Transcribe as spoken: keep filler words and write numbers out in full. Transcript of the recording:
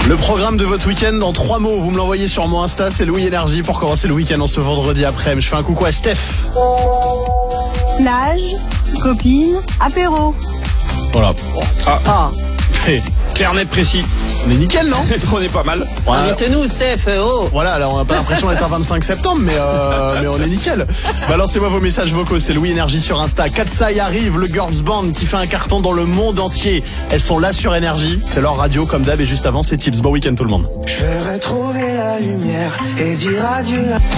Le programme de votre week-end en trois mots, vous me l'envoyez sur mon Insta, c'est Louis Énergie pour commencer le week-end en ce vendredi après-midi. Je fais un coucou à Steph. Plage, copine, apéro. Voilà. Ah. Ah. Hey. Clair, net, précis. On est nickel, non? On est pas mal. Voilà. Invite-nous, Steph, oh. Voilà, alors on n'a pas l'impression d'être un vingt-cinq septembre, mais, euh, mais on est nickel. Balancez-moi vos messages vocaux, c'est Louis Énergie sur Insta. Katsai arrive, le girls band qui fait un carton dans le monde entier. Elles sont là sur Énergie, c'est leur radio comme d'hab et juste avant c'est Tips. Bon week-end tout le monde. Je vais retrouver la lumière et dire adieu.